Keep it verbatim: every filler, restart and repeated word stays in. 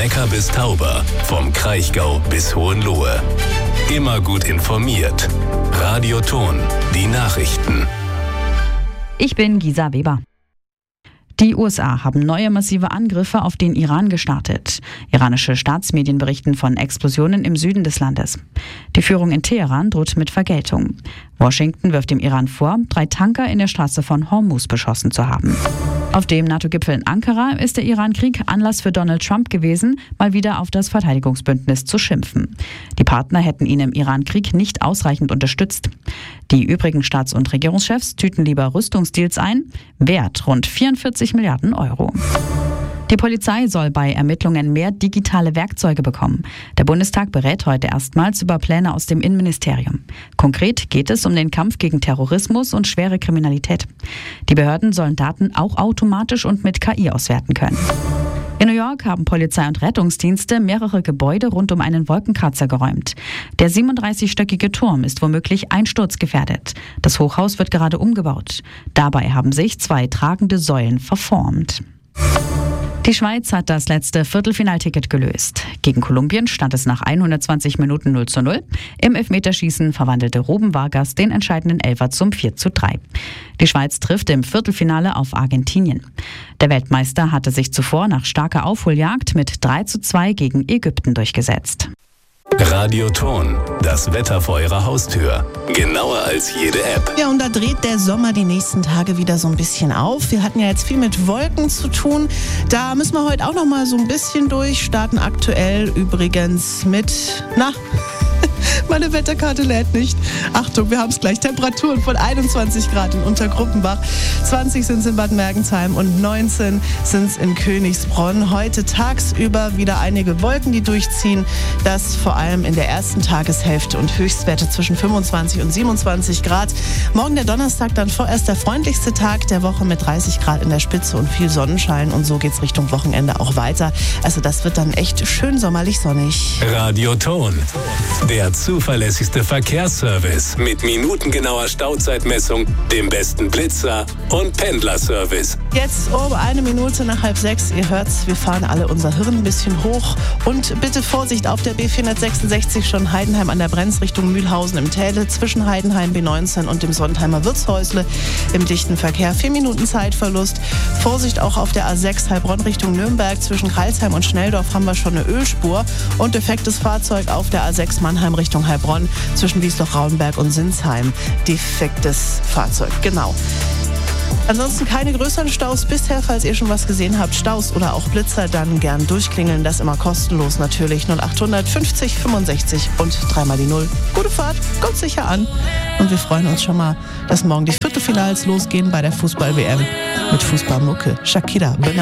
Neckar bis Tauber, vom Kraichgau bis Hohenlohe. Immer gut informiert. Radio Ton, die Nachrichten. Ich bin Gisa Weber. Die U S A haben neue massive Angriffe auf den Iran gestartet. Iranische Staatsmedien berichten von Explosionen im Süden des Landes. Die Führung in Teheran droht mit Vergeltung. Washington wirft dem Iran vor, drei Tanker in der Straße von Hormuz beschossen zu haben. Auf dem NATO-Gipfel in Ankara ist der Iran-Krieg Anlass für Donald Trump gewesen, mal wieder auf das Verteidigungsbündnis zu schimpfen. Die Partner hätten ihn im Iran-Krieg nicht ausreichend unterstützt. Die übrigen Staats- und Regierungschefs tüten lieber Rüstungsdeals ein, Wert rund vierundvierzig Milliarden Euro. Die Polizei soll bei Ermittlungen mehr digitale Werkzeuge bekommen. Der Bundestag berät heute erstmals über Pläne aus dem Innenministerium. Konkret geht es um den Kampf gegen Terrorismus und schwere Kriminalität. Die Behörden sollen Daten auch automatisch und mit K I auswerten können. In New York haben Polizei und Rettungsdienste mehrere Gebäude rund um einen Wolkenkratzer geräumt. Der siebenunddreißigstöckige Turm ist womöglich einsturzgefährdet. Das Hochhaus wird gerade umgebaut. Dabei haben sich zwei tragende Säulen verformt. Die Schweiz hat das letzte Viertelfinalticket gelöst. Gegen Kolumbien stand es nach hundertzwanzig Minuten null zu null. Im Elfmeterschießen verwandelte Ruben Vargas den entscheidenden Elfer zum vier zu drei. Die Schweiz trifft im Viertelfinale auf Argentinien. Der Weltmeister hatte sich zuvor nach starker Aufholjagd mit drei zu zwei gegen Ägypten durchgesetzt. Radio Ton, das Wetter vor Ihrer Haustür. Genauer als jede App. Ja, und da dreht der Sommer die nächsten Tage wieder so ein bisschen auf. Wir hatten ja jetzt viel mit Wolken zu tun. Da müssen wir heute auch noch mal so ein bisschen durch. Starten aktuell übrigens mit, na, meine Wetterkarte lädt nicht. Achtung, wir haben es gleich. Temperaturen von einundzwanzig Grad in Untergruppenbach, zwanzig sind es in Bad Mergentheim und neunzehn sind es in Königsbronn. Heute tagsüber wieder einige Wolken, die durchziehen. Das vor allem in der ersten Tageshälfte und Höchstwerte zwischen fünfundzwanzig und siebenundzwanzig Grad. Morgen der Donnerstag dann vorerst der freundlichste Tag der Woche mit dreißig Grad in der Spitze und viel Sonnenschein. Und so geht's Richtung Wochenende auch weiter. Also das wird dann echt schön sommerlich sonnig. Radio Ton, der zuverlässigste Verkehrsservice mit minutengenauer Stauzeitmessung, dem besten Blitzer und Pendlerservice. Jetzt um eine Minute nach halb sechs. Ihr hört's, wir fahren alle unser Hirn ein bisschen hoch. Und bitte Vorsicht auf der B vierhundertsechsundsechzig schon Heidenheim an der Brenz Richtung Mühlhausen im Täle. Zwischen Heidenheim B neunzehn und dem Sontheimer Wirtshäusle im dichten Verkehr. Vier Minuten Zeitverlust. Vorsicht auch auf der A sechs Heilbronn Richtung Nürnberg. Zwischen Kreilsheim und Schnelldorf haben wir schon eine Ölspur. Und defektes Fahrzeug auf der A sechs Mannheim Richtung Heilbronn. Zwischen Wiesloch-Rauenberg und Sinsheim. Defektes Fahrzeug, genau. Ansonsten keine größeren Staus bisher. Falls ihr schon was gesehen habt, Staus oder auch Blitzer, dann gern durchklingeln. Das immer kostenlos natürlich. null achthundert fünfzig fünfundsechzig und dreimal die Null. Gute Fahrt, kommt sicher an. Und wir freuen uns schon mal, dass morgen die Viertelfinals losgehen bei der Fußball-W M mit Fußballmucke. Shakira,